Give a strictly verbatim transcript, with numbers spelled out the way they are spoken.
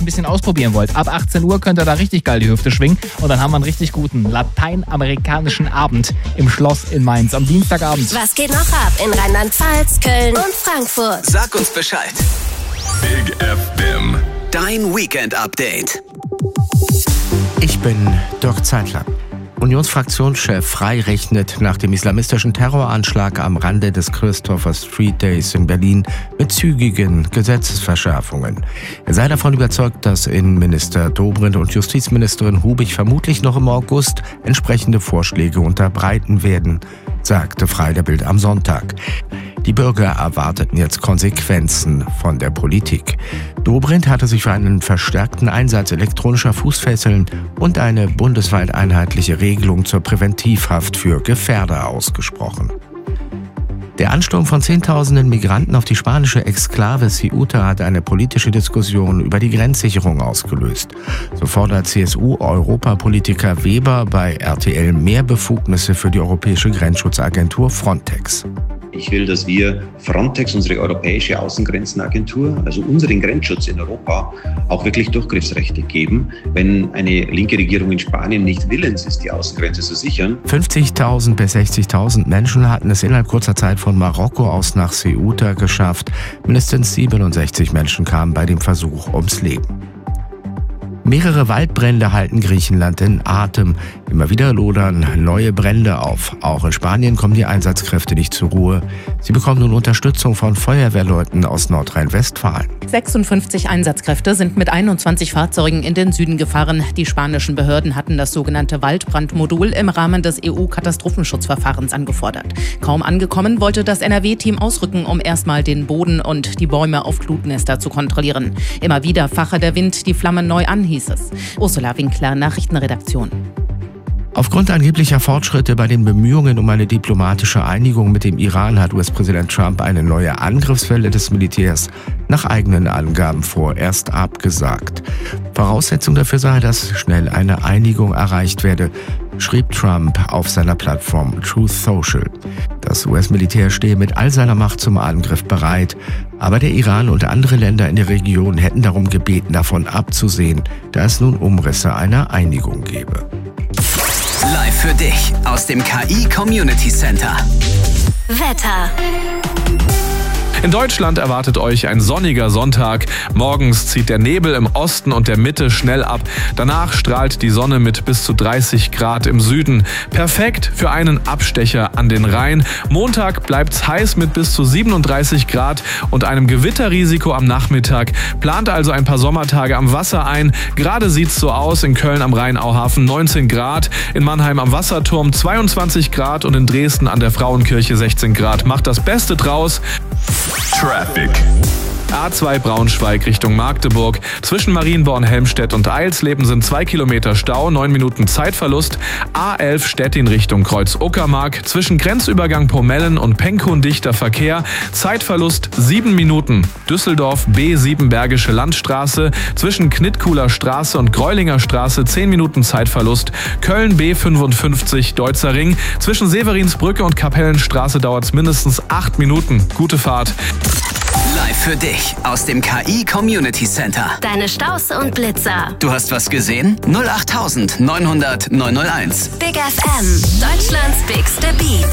ein bisschen ausprobieren wollt, ab achtzehn Uhr könnt ihr da richtig geil die Hüfte schwingen und dann haben wir einen richtig guten lateinamerikanischen Abend im Schloss in Mainz am Dienstagabend. Was geht noch ab in Rheinland-Pfalz, Köln und Frankfurt? Sag uns Bescheid. Big F M, dein Weekend-Update. Ich bin Dirk Zeitler. Unionsfraktionschef Frey rechnet nach dem islamistischen Terroranschlag am Rande des Christopher Street Days in Berlin mit zügigen Gesetzesverschärfungen. Er sei davon überzeugt, dass Innenminister Dobrindt und Justizministerin Hubig vermutlich noch im August entsprechende Vorschläge unterbreiten werden, sagte Frey der Bild am Sonntag. Die Bürger erwarteten jetzt Konsequenzen von der Politik. Dobrindt hatte sich für einen verstärkten Einsatz elektronischer Fußfesseln und eine bundesweit einheitliche Regelung zur Präventivhaft für Gefährder ausgesprochen. Der Ansturm von Zehntausenden Migranten auf die spanische Exklave Ceuta hat eine politische Diskussion über die Grenzsicherung ausgelöst. So fordert C S U-Europapolitiker Weber bei R T L mehr Befugnisse für die europäische Grenzschutzagentur Frontex. Ich will, dass wir Frontex, unsere europäische Außengrenzenagentur, also unseren Grenzschutz in Europa, auch wirklich Durchgriffsrechte geben. Wenn eine linke Regierung in Spanien nicht willens ist, die Außengrenze zu sichern. fünfzigtausend bis sechzigtausend Menschen hatten es innerhalb kurzer Zeit von Marokko aus nach Ceuta geschafft. Mindestens siebenundsechzig Menschen kamen bei dem Versuch ums Leben. Mehrere Waldbrände halten Griechenland in Atem. Immer wieder lodern neue Brände auf. Auch in Spanien kommen die Einsatzkräfte nicht zur Ruhe. Sie bekommen nun Unterstützung von Feuerwehrleuten aus Nordrhein-Westfalen. sechsundfünfzig Einsatzkräfte sind mit einundzwanzig Fahrzeugen in den Süden gefahren. Die spanischen Behörden hatten das sogenannte Waldbrandmodul im Rahmen des E U-Katastrophenschutzverfahrens angefordert. Kaum angekommen, wollte das N R W-Team ausrücken, um erstmal den Boden und die Bäume auf Glutnester zu kontrollieren. Immer wieder fache der Wind die Flammen neu an, hieß es. Ursula Winkler, Nachrichtenredaktion. Aufgrund angeblicher Fortschritte bei den Bemühungen um eine diplomatische Einigung mit dem Iran hat U S-Präsident Trump eine neue Angriffswelle des Militärs nach eigenen Angaben vorerst abgesagt. Voraussetzung dafür sei, dass schnell eine Einigung erreicht werde, schrieb Trump auf seiner Plattform Truth Social. Das U S-Militär stehe mit all seiner Macht zum Angriff bereit, aber der Iran und andere Länder in der Region hätten darum gebeten, davon abzusehen, da es nun Umrisse einer Einigung gebe. Live für dich aus dem K I Community Center. Wetter. In Deutschland erwartet euch ein sonniger Sonntag. Morgens zieht der Nebel im Osten und der Mitte schnell ab. Danach strahlt die Sonne mit bis zu dreißig Grad im Süden. Perfekt für einen Abstecher an den Rhein. Montag bleibt's heiß mit bis zu siebenunddreißig Grad und einem Gewitterrisiko am Nachmittag. Plant also ein paar Sommertage am Wasser ein. Gerade sieht's so aus: in Köln am Rhein-Auhafen neunzehn Grad, in Mannheim am Wasserturm zweiundzwanzig Grad und in Dresden an der Frauenkirche sechzehn Grad. Macht das Beste draus. Traffic. A zwei Braunschweig Richtung Magdeburg. Zwischen Marienborn-Helmstedt und Eilsleben sind zwei Kilometer Stau, neun Minuten Zeitverlust. A elf Stettin Richtung Kreuz-Uckermark. Zwischen Grenzübergang Pomellen und Penkuhn dichter Verkehr. Zeitverlust sieben Minuten. Düsseldorf B sieben Bergische Landstraße. Zwischen Knittkuhler Straße und Greulinger Straße zehn Minuten Zeitverlust. Köln B fünfundfünfzig Deutzer Ring. Zwischen Severinsbrücke und Kapellenstraße dauert es mindestens acht Minuten. Gute Fahrt. Live für dich aus dem K I Community Center. Deine Staus und Blitzer. Du hast was gesehen? null acht neunhundert neunhundert neunhunderteins. Big F M, Deutschlands bigste Beats.